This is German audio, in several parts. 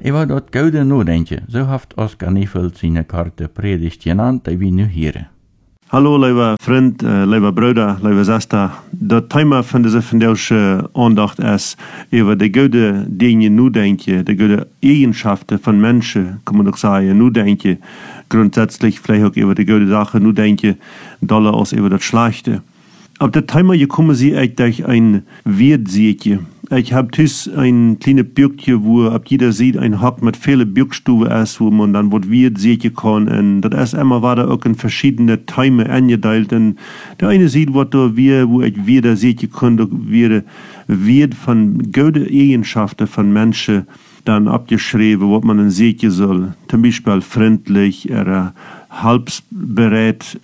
Über dat Goude Nodenken, so haft Oskar Niefeld seine Karte Predigt genannt, die wir nu hören. Hallo, lieber Freund, lieber Bruder, lieber Schwester. Das Thema von dieser vandaagse Andacht ist über die gute Dinge nu denken, die gute Eigenschaften von Menschen, kann man doch sagen, nu denken. Grundsätzlich vielleicht auch über die gute Sachen nu denken, doller als über das Schlechte. Auf das Thema gekommen sie durch ein Wertsäge. Ich habe tüs ein kleines Büchchen, wo ab jeder sieht ein Hock mit vielen Büchstuben ist, wo man dann was Wertsäge kann. Und das ist immer war da auch in verschiedene Themen eingeteilt. Und der eine sieht, was da wir, wo ich wieder säge kann, da wird von guten Eigenschaften von Menschen dann abgeschrieben, was man dann sägen soll. Zum Beispiel freundlich, halbsbereit,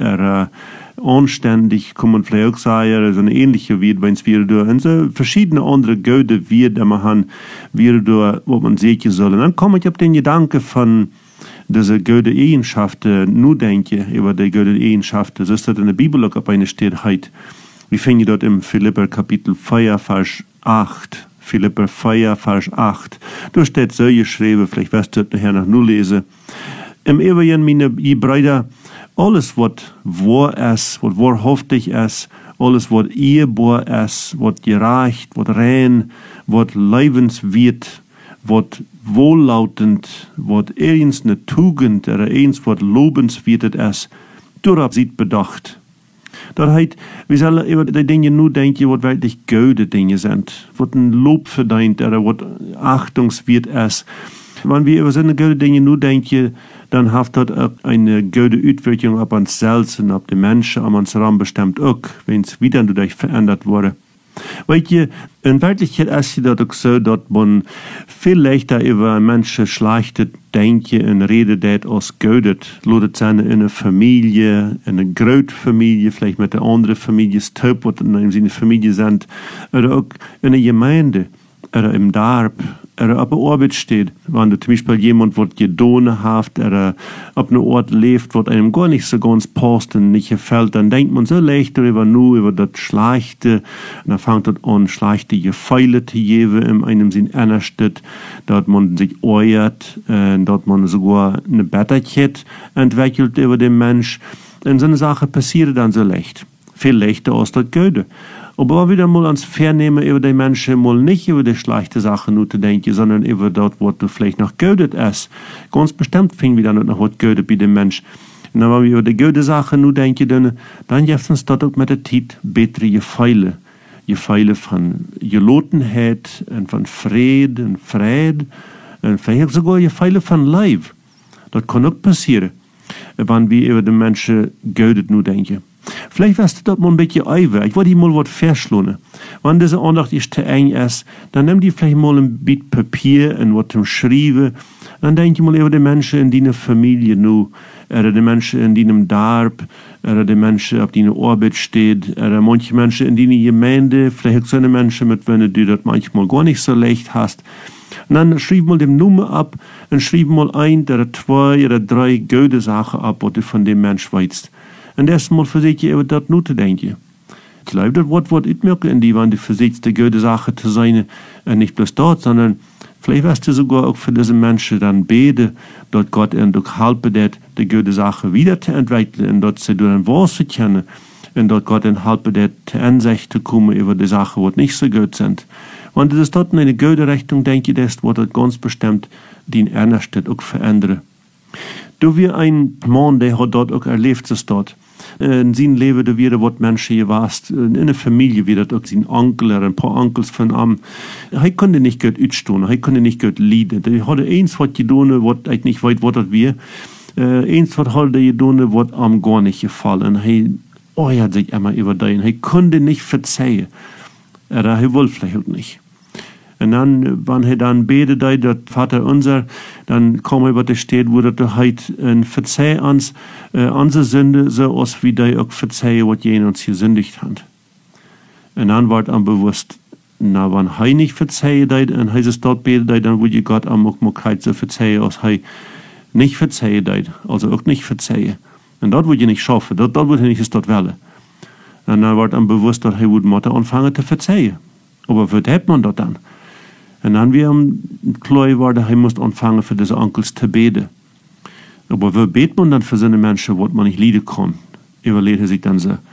anständig, kann man vielleicht auch sagen, also eine ähnliche Wert, wenn es wieder da, und so verschiedene andere gute Werte, die man haben, wieder da, was man sägen soll. Und dann komme ich auf den Gedanke von diese gute Eigenschaften, nur denke über die gute Eigenschaften, so ist das in der Bibel auch auf eine steht heute. Wir finden dort im Philipper Kapitel 4, Vers 8. Philipper 4, Vers 8. Da steht so geschrieben, vielleicht wirst du das nachher noch nur lesen. Im Übrigen, meine Brüder, alles, was wahr ist, was wahrhaftig ist, alles, was ehrbar ist, was gerecht, was rein, was lebenswert, was wohllautend, was eins eine Tugend oder eins, was lobenswert ist, darauf sieht bedacht. Das heißt, wir sollen über die Dinge nur denken, was wirklich gute Dinge sind, was ein Lob verdient oder was achtungswert ist. Wenn wir über so eine gute Dinge nur denken, dann hat das auch eine gute Auswirkung auf uns selbst und auf die Menschen um uns herum bestimmt auch, wenn es wieder dadurch verändert wurde. Weil in Wirklichkeit ist es auch so, dass man viel leichter über Menschen schlechte denken und redet als gödet. Lodet seine in einer Familie, in einer Großfamilie, vielleicht mit der anderen Familie, Stöp, was in seiner Familie sind, oder auch in einer Gemeinde, oder im Dorf, oder auf der Arbeit steht. Wenn du zum Beispiel jemand, der gedonen hat, oder auf einem Ort lebt, was einem gar nicht so ganz passt und nicht gefällt, dann denkt man so leicht darüber nur, über das Schlechte, und dann fängt das an, schlechte Gefühle zu geben, in einem Sinn Innerstadt, dort man sich äuert, dort man sogar eine Bitterkeit entwickelt über den Mensch. Und so eine Sache passiert dann so leicht. Viel leichter als das Gute. Aber wieder mal ans Vernehmen über die Menschen, mal nicht über die schlechte Sachen nur zu denken, sondern über das, was du vielleicht noch gödet ist. Ganz bestimmt finden wir dann noch was gödet bei dem Mensch. Und dann, wenn wir über die gute Sachen nur denken, dann gibt uns dort auch mit der Zeit bessere Gefühle. Gefühle von Gelotenheit und von Frieden und Fried und vielleicht sogar Gefühle von Leib. Das kann auch passieren, wenn wir über die Menschen gödet nur denken. Vielleicht wirst du dort mal ein bisschen eiver. Ich wollte dir mal was verschlohnen. Wenn diese Andacht ist zu eng ist, dann nimm dir vielleicht mal ein bisschen Papier und was zum Schreiben. Dann denk mal über die Menschen in deiner Familie nu, oder die Menschen in deinem Dorf, oder die Menschen, auf deiner Arbeit steht, oder manche Menschen in deiner Gemeinde, vielleicht auch so eine Menschen, mit denen du das manchmal gar nicht so leicht hast. Und dann schreib mal den Nummer ab und schreib mal 1 oder 2 oder 3 gute Sachen ab, was du von dem Menschen weißt. Und erstmal versuche über das nur zu denken. Ich glaube, das Wort wird nicht merken, in die, wenn du versuchst, die gute Sache zu sein, nicht bloß dort, sondern vielleicht wirst du sogar auch für diese Menschen dann beten, dass Gott ihnen doch helfen wird, die gute Sache wieder zu entwickeln, und dass sie dann was zu kennen, und dass Gott ihnen helfen wird, zur Ansicht zu kommen über die Sachen, die nicht so gut sind. Wenn du das dort in eine gute Richtung denkst, wird das ganz bestimmt dein Ernst auch verändern. Du wie ein Mann, der hat dort auch erlebt, es dort. In seinem Leben, da wieder, was Menschen hier warst, in einer Familie wieder, auch sein Onkel oder ein paar Onkels von ihm. Er konnte nicht gut utstehen, er konnte nicht gut leiden. Er hatte eins, was getan, was ich nicht weiß, was das wir. Eins, was hat er getan, was ihm gar nicht gefallen. Er hat sich immer überdreht. Er konnte nicht verzeihen. Oder er wollte vielleicht auch nicht. Und dann, wenn er dann betet, der Vater unser, dann kommen wir, was da steht, wo das halt verzeih uns unsere Sünde, so als wie der auch verzeihe, was jene uns gesündigt hat. Und dann wird ihm bewusst, na, wenn er nicht verzeihe, und er es dort betet, dann würde Gott am auch mal so verzeihen, als er nicht verzeihe, also auch nicht verzeihe. Und dort würde ich nicht schaffen, dort würde ich nicht es dort wählen. Und dann wird ihm bewusst, dass er würde anfangen zu verzeihen. Aber was hat man dort dann? Und dann wir klar war, dass er muss anfangen für diese Onkels zu beten. Aber wie betet man dann für seine Menschen, was man nicht leiden kann? Überlegt er sich dann so,